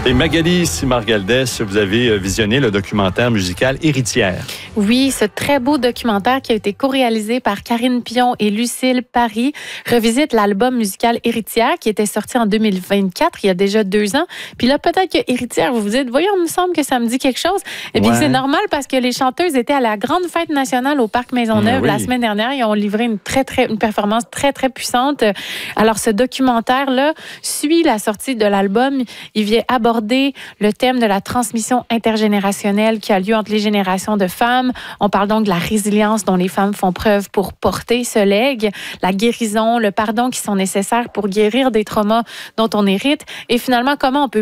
Et Magali Simargaldès, vous avez visionné le documentaire musical Héritière. Oui, ce très beau documentaire qui a été co-réalisé par Karine Pion et Lucille Paris revisite l'album musical Héritière qui était sorti en 2024, il y a déjà 2 ans. Puis là, peut-être que Héritière, vous vous dites, voyons, il me semble que ça me dit quelque chose. Eh bien, c'est normal parce que les chanteuses étaient à la grande fête nationale au Parc Maisonneuve la semaine dernière. Ils ont livré une performance très, très puissante. Alors, ce documentaire-là suit la sortie de l'album. Il vient aborder le thème de la transmission intergénérationnelle qui a lieu entre les générations de femmes. On parle donc de la résilience dont les femmes font preuve pour porter ce legs, la guérison, le pardon qui sont nécessaires pour guérir des traumas dont on hérite et finalement comment on peut